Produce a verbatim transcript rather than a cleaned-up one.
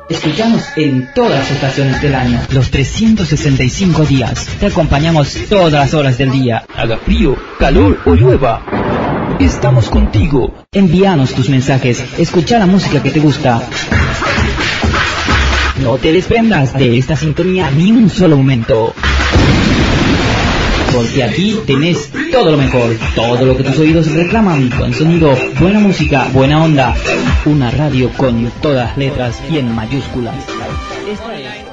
Escuchamos en todas las estaciones del año, los trescientos sesenta y cinco días. Te acompañamos todas las horas del día. Haga frío, calor o llueva. Estamos contigo. Envíanos tus mensajes. Escucha la música que te gusta. No te desprendas de esta sintonía ni un solo momento. Porque aquí tenés todo lo mejor, todo lo que tus oídos reclaman, buen sonido, buena música, buena onda. Una radio con todas letras y en mayúsculas. Esta es...